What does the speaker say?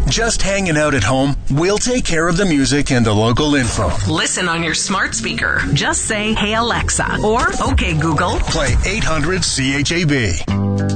Just hanging out at home? We'll take care of the music and the local info. Listen on your smart speaker. Just say, "Hey Alexa," or "Okay Google." Play 800 CHAB.